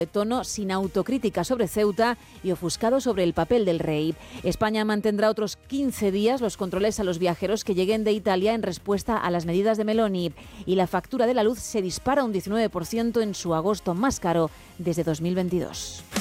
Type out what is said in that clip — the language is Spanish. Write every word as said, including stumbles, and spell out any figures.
de tono sin autocrítica sobre Ceuta y ofuscado sobre el papel del rey. España mantendrá otros quince días los controles a los viajeros que lleguen de Italia en respuesta a las medidas de Meloni, y la factura de la luz se dispara un diecinueve por ciento en su agosto más caro desde dos mil veintidós.